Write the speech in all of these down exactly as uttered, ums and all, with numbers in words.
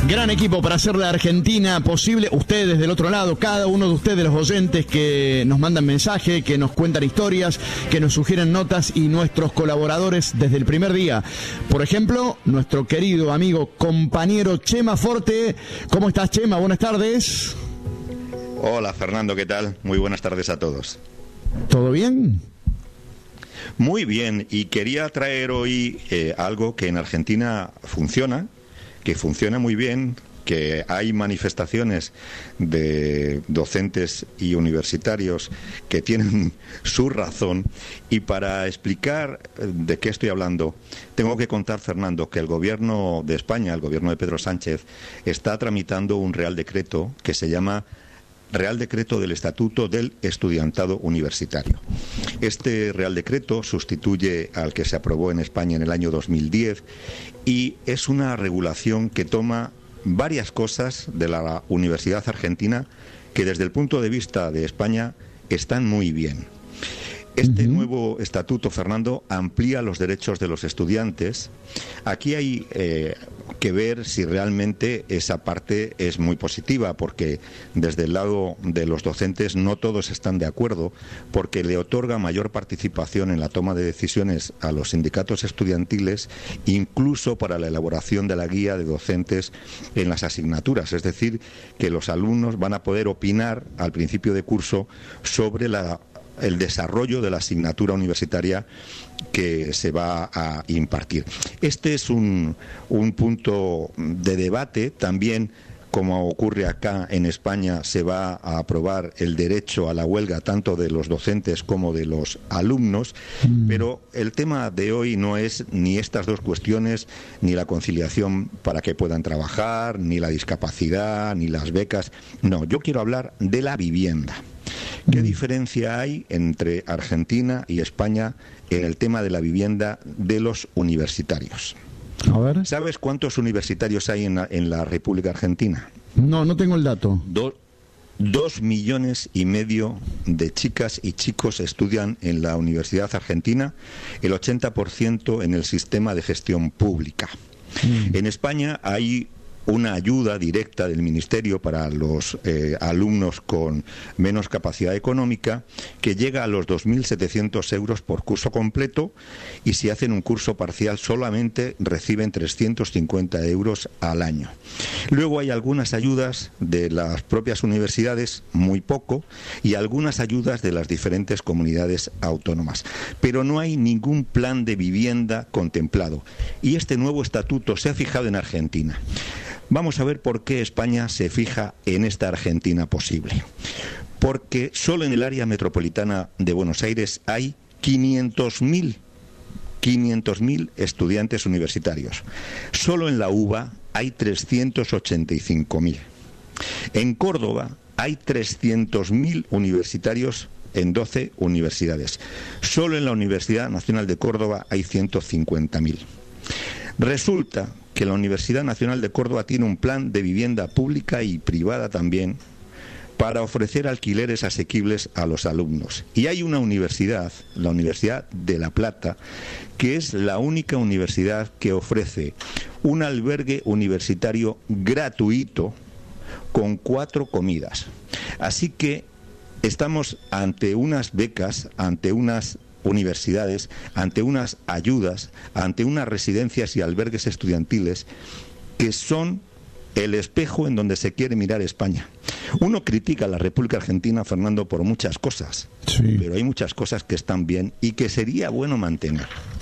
Gran equipo para hacer la Argentina posible. Ustedes del otro lado, cada uno de ustedes, los oyentes que nos mandan mensaje, que nos cuentan historias, que nos sugieren notas, y nuestros colaboradores desde el primer día. Por ejemplo, nuestro querido amigo, compañero Chema Forte. ¿Cómo estás, Chema? Buenas tardes. Hola, Fernando, ¿qué tal? Muy buenas tardes a todos. ¿Todo bien? Muy bien, y quería traer hoy eh, algo que en Argentina funciona, que funciona muy bien, que hay manifestaciones de docentes y universitarios que tienen su razón, y para explicar de qué estoy hablando, tengo que contar, Fernando, que el gobierno de España, el gobierno de Pedro Sánchez, está tramitando un Real Decreto que se llama Real Decreto del Estatuto del Estudiantado Universitario. Este Real Decreto sustituye al que se aprobó en España en el año dos mil diez y es una regulación que toma varias cosas de la Universidad Argentina que desde el punto de vista de España están muy bien. Este uh-huh. nuevo estatuto, Fernando, amplía los derechos de los estudiantes. Aquí hay eh, que ver si realmente esa parte es muy positiva, porque desde el lado de los docentes no todos están de acuerdo, porque le otorga mayor participación en la toma de decisiones a los sindicatos estudiantiles, incluso para la elaboración de la guía de docentes en las asignaturas. Es decir, que los alumnos van a poder opinar al principio de curso sobre la el desarrollo de la asignatura universitaria que se va a impartir. Este es un, un punto de debate. También, como ocurre acá en España, se va a aprobar el derecho a la huelga tanto de los docentes como de los alumnos, mm. pero el tema de hoy no es ni estas dos cuestiones, ni la conciliación para que puedan trabajar, ni la discapacidad, ni las becas. No, yo quiero hablar de la vivienda. ¿Qué diferencia hay entre Argentina y España en el tema de la vivienda de los universitarios? A ver. ¿Sabes cuántos universitarios hay en la, en la República Argentina? No, no tengo el dato. Do, dos millones y medio de chicas y chicos estudian en la Universidad Argentina, el ochenta por ciento en el sistema de gestión pública. Mm. En España hay una ayuda directa del Ministerio para los eh, alumnos con menos capacidad económica que llega a los dos mil setecientos euros por curso completo, y si hacen un curso parcial solamente reciben trescientos cincuenta euros al año. Luego hay algunas ayudas de las propias universidades, muy poco, y algunas ayudas de las diferentes comunidades autónomas. Pero no hay ningún plan de vivienda contemplado, y este nuevo estatuto se ha fijado en Argentina. Vamos a ver por qué España se fija en esta Argentina posible. Porque solo en el área metropolitana de Buenos Aires hay quinientos mil estudiantes universitarios. Solo en la UBA hay trescientos ochenta y cinco mil. En Córdoba hay trescientos mil universitarios en doce universidades. Solo en la Universidad Nacional de Córdoba hay ciento cincuenta mil. Resulta que la Universidad Nacional de Córdoba tiene un plan de vivienda pública y privada también para ofrecer alquileres asequibles a los alumnos. Y hay una universidad, la Universidad de La Plata, que es la única universidad que ofrece un albergue universitario gratuito con cuatro comidas. Así que estamos ante unas becas, ante unas universidades, ante unas ayudas, ante unas residencias y albergues estudiantiles que son el espejo en donde se quiere mirar España. Uno critica a la República Argentina, Fernando, por muchas cosas, sí, pero hay muchas cosas que están bien y que sería bueno mantener.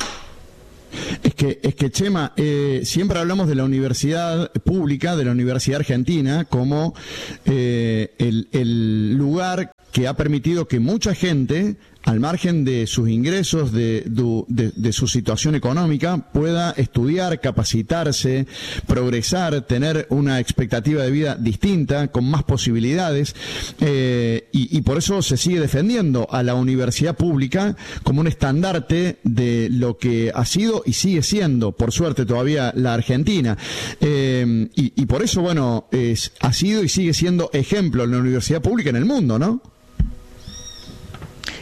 Es que, es que Chema, eh, siempre hablamos de la universidad pública, de la Universidad Argentina, como eh, el, el lugar que ha permitido que mucha gente, al margen de sus ingresos, de, de, de su situación económica, pueda estudiar, capacitarse, progresar, tener una expectativa de vida distinta, con más posibilidades, eh, y, y por eso se sigue defendiendo a la universidad pública como un estandarte de lo que ha sido y sigue siendo, por suerte todavía, la Argentina. Eh, y, y por eso, bueno, es, ha sido y sigue siendo ejemplo en la universidad pública en el mundo, ¿no?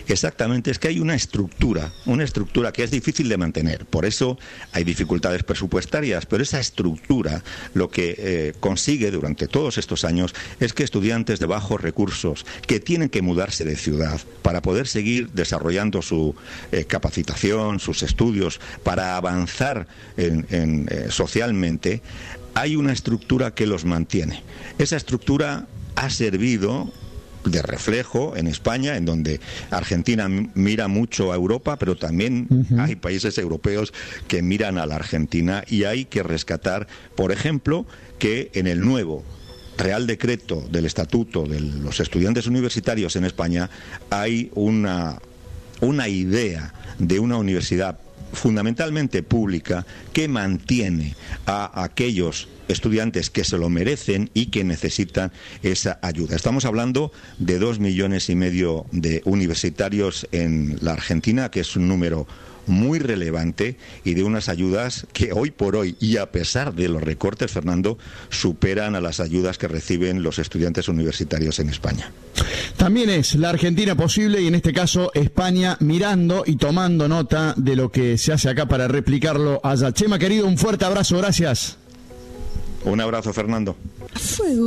Exactamente, es que hay una estructura, una estructura que es difícil de mantener. Por eso hay dificultades presupuestarias, pero esa estructura lo que eh, consigue durante todos estos años es que estudiantes de bajos recursos que tienen que mudarse de ciudad para poder seguir desarrollando su eh, capacitación, sus estudios, para avanzar en, en, eh, socialmente, hay una estructura que los mantiene. Esa estructura ha servido de reflejo en España, en donde Argentina mira mucho a Europa, pero también uh-huh. hay países europeos que miran a la Argentina, y hay que rescatar, por ejemplo, que en el nuevo Real Decreto del Estatuto de los Estudiantes Universitarios en España hay una, una idea de una universidad fundamentalmente pública que mantiene a aquellos estudiantes que se lo merecen y que necesitan esa ayuda. Estamos hablando de dos millones y medio de universitarios en la Argentina, que es un número muy relevante, y de unas ayudas que hoy por hoy, y a pesar de los recortes, Fernando, superan a las ayudas que reciben los estudiantes universitarios en España. También es la Argentina posible, y en este caso España mirando y tomando nota de lo que se hace acá para replicarlo allá. Chema, querido, un fuerte abrazo, gracias. Un abrazo, Fernando.